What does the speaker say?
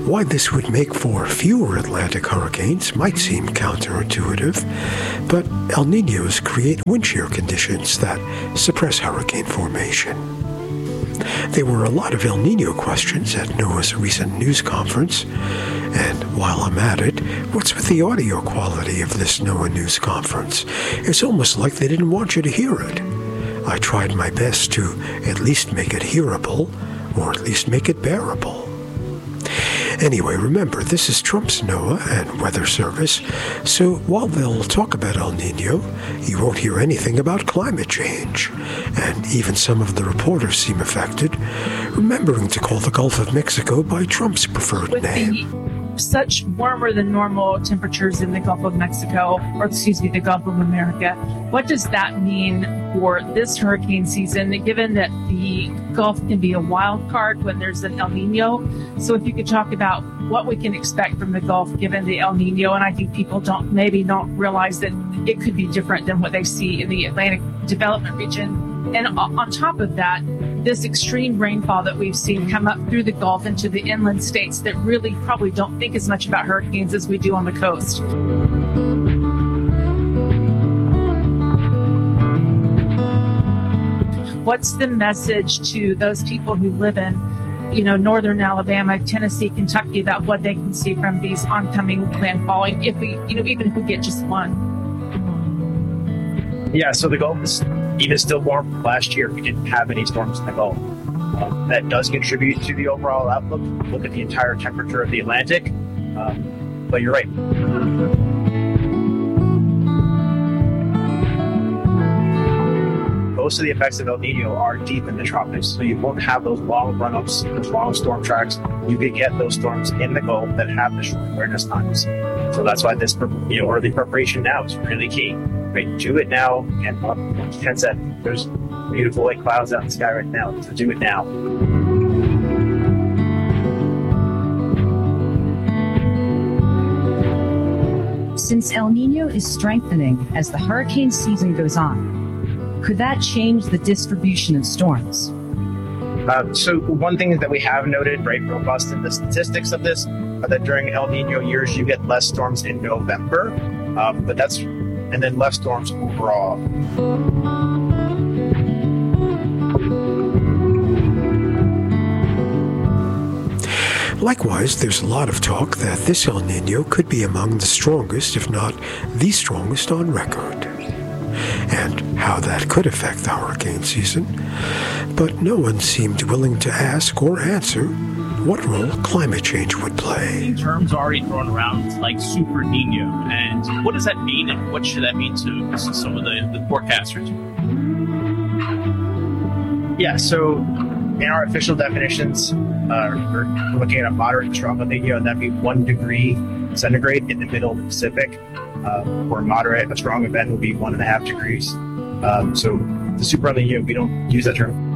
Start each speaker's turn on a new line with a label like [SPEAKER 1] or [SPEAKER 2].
[SPEAKER 1] Why this would make for fewer Atlantic hurricanes might seem counterintuitive, but El Niños create wind shear conditions that suppress hurricane formation. There were a lot of El Niño questions at NOAA's recent news conference, and while I'm at it, what's with the audio quality of this NOAA news conference? It's almost like they didn't want you to hear it. I tried my best to at least make it hearable, or at least make it bearable. Anyway, remember, this is Trump's NOAA and Weather Service, so while they'll talk about El Niño, you won't hear anything about climate change. And even some of the reporters seem affected, remembering to call the Gulf of Mexico by Trump's preferred name.
[SPEAKER 2] Such warmer than normal temperatures in the Gulf of Mexico, or the Gulf of America. What does that mean for this hurricane season, given that the Gulf can be a wild card when there's an El Nino? So if you could talk about what we can expect from the Gulf given the El Nino, and I think people don't realize that it could be different than what they see in the Atlantic Development Region. And on top of that, this extreme rainfall that we've seen come up through the Gulf into the inland states that really probably don't think as much about hurricanes as we do on the coast. What's the message to those people who live in, northern Alabama, Tennessee, Kentucky, about what they can see from these oncoming landfalling, if we, even if we get just one?
[SPEAKER 3] Yeah, so the Gulf is even still warm. Last year, we didn't have any storms in the Gulf. That does contribute to the overall outlook. Look at the entire temperature of the Atlantic. But you're right. Most of the effects of El Nino are deep in the tropics, so you won't have those long run-ups, those long storm tracks. You could get those storms in the Gulf that have the short awareness times. So that's why this, early preparation now is really key. Right, do it now, and Ken said, there's beautiful white clouds out in the sky right now, so do it now.
[SPEAKER 4] Since El Nino is strengthening as the hurricane season goes on, could that change the distribution of storms?
[SPEAKER 3] So one thing that we have noted, right, robust in the statistics of this, are that during El Nino years, you get less storms in November, and then less storms overall.
[SPEAKER 1] Likewise, there's a lot of talk that this El Nino could be among the strongest, if not the strongest, on record, and how that could affect the hurricane season. But no one seemed willing to ask or answer what role climate change would play.
[SPEAKER 5] Terms already thrown around like Super Nino, and what does that mean, and what should that mean to some of the forecasters?
[SPEAKER 3] Yeah, so in our official definitions, we're looking at a moderate to strong El Nino, and that'd be 1 degree centigrade in the middle of the Pacific. Or moderate, a strong event would be 1.5 degrees. So the Super El Nino, we don't use that term.